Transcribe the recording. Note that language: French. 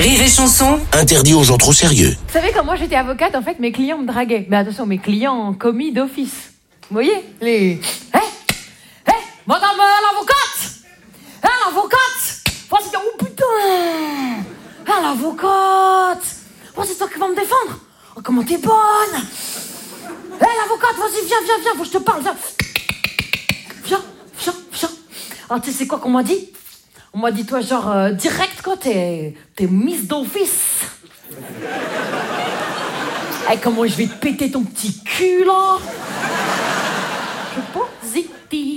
Rire et chanson. Interdit aux gens trop sérieux. Vous savez, quand moi j'étais avocate, en fait, mes clients me draguaient. Mais attention, mes clients commis d'office. Vous voyez les... madame l'avocate. L'avocate. Oh putain. L'avocate. C'est toi qui vas me défendre. Oh, comment t'es bonne. L'avocate, vas-y, viens, faut que je te parle, viens. Viens. Ah, tu sais quoi qu'on m'a dit? On m'a dit, toi, genre, direct, quoi, t'es Miss d'office. Comment je vais te péter ton petit cul, là? Je suis positive.